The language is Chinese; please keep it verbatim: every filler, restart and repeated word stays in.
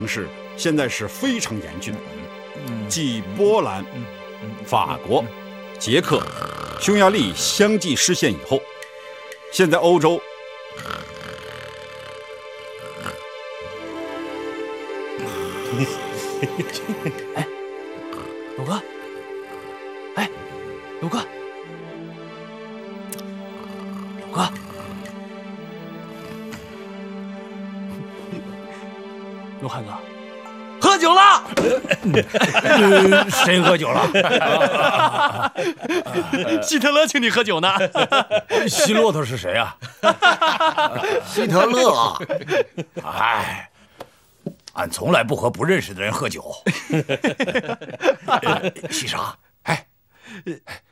势现在是非常严峻的，继波兰、法国、捷克、匈牙利相继失陷以后，现在欧洲哎，鲁哥，哎，鲁哥，鲁哥，罗汉哥，喝酒了！ 谁喝酒了？ 希特勒请你喝酒呢。 希骆驼是谁啊？ 希特勒。 哎。俺从来不和不认识的人喝酒。西莎，哎，